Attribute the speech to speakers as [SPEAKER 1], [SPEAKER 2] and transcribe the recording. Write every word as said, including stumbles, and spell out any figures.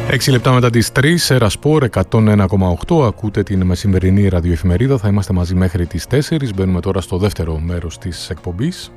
[SPEAKER 1] έξι λεπτά μετά τις τρεις, Ερασπορ εκατόν ένα κόμμα οκτώ, ακούτε την μεσημερινή ραδιοεφημερίδα. Θα είμαστε μαζί μέχρι τις τέσσερις. Μπαίνουμε τώρα στο δεύτερο μέρος της εκπομπής.